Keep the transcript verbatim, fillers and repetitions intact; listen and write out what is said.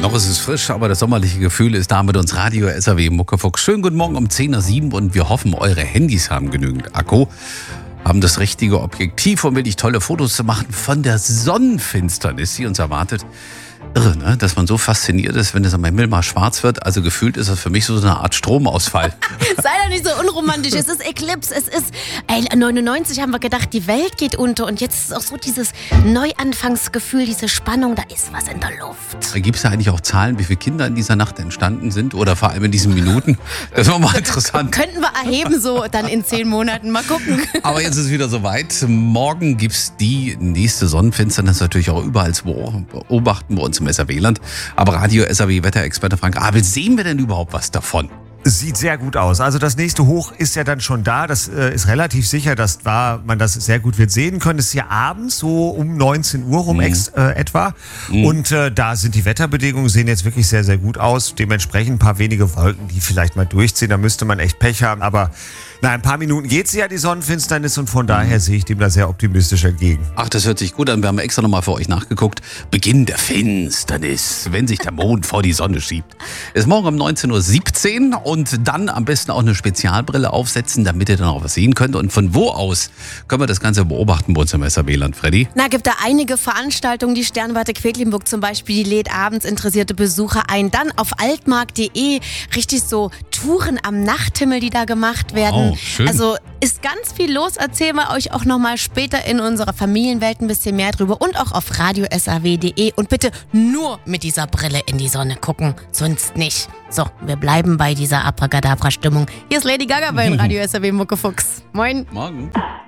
Noch ist es frisch, aber das sommerliche Gefühl ist da mit uns. Radio S R W Muckefuchs. Schönen guten Morgen um zehn Uhr sieben und wir hoffen, eure Handys haben genügend Akku, haben das richtige Objektiv, um wirklich tolle Fotos zu machen von der Sonnenfinsternis, die uns erwartet. Irre, ne? Dass man so fasziniert ist, wenn es am Himmel mal schwarz wird. Also gefühlt ist das für mich so eine Art Stromausfall. Sei doch nicht so unromantisch. Es ist Eclipse. Es ist, ey, neunundneunzig haben wir gedacht, die Welt geht unter. Und jetzt ist auch so dieses Neuanfangsgefühl, diese Spannung, da ist was in der Luft. Gibt es da eigentlich auch Zahlen, wie viele Kinder in dieser Nacht entstanden sind? Oder vor allem in diesen Minuten? Das war mal interessant. Könnten wir erheben so dann in zehn Monaten. Mal gucken. Aber jetzt ist es wieder soweit. Morgen gibt es die nächste Sonnenfinsternis. Natürlich auch überall zu beobachten bei uns im S R W-Land. Aber Radio S R W-Wetterexperte Frank Abel, sehen wir denn überhaupt was davon? Sieht sehr gut aus. Also das nächste Hoch ist ja dann schon da. Das äh, ist relativ sicher, dass da man das sehr gut wird sehen können. Das ist ja abends so um neunzehn Uhr rum mhm. ex, äh, etwa. Mhm. Und äh, da sind die Wetterbedingungen, sehen jetzt wirklich sehr, sehr gut aus. Dementsprechend ein paar wenige Wolken, die vielleicht mal durchziehen. Da müsste man echt Pech haben. Aber na, ein paar Minuten geht sie ja, die Sonnenfinsternis. Und von daher sehe ich dem da sehr optimistisch entgegen. Ach, das hört sich gut an. Wir haben extra nochmal für euch nachgeguckt. Beginn der Finsternis, wenn sich der Mond vor die Sonne schiebt. Ist morgen um neunzehn Uhr siebzehn und dann am besten auch eine Spezialbrille aufsetzen, damit ihr dann auch was sehen könnt. Und von wo aus können wir das Ganze beobachten bei uns im S R W-Land, Freddy? Na, gibt da einige Veranstaltungen. Die Sternwarte Quedlinburg zum Beispiel, die lädt abends interessierte Besucher ein. Dann auf altmark punkt de richtig so Touren am Nachthimmel, die da gemacht werden. Wow, schön. Also ist ganz viel los. Erzählen wir euch auch nochmal später in unserer Familienwelt ein bisschen mehr drüber und auch auf radio s r w punkt de. Und bitte nur mit dieser Brille in die Sonne gucken, sonst nicht. So, wir bleiben bei dieser Abracadabra-Stimmung. Hier ist Lady Gaga bei Radio S R W Muckefuchs. Moin. Morgen.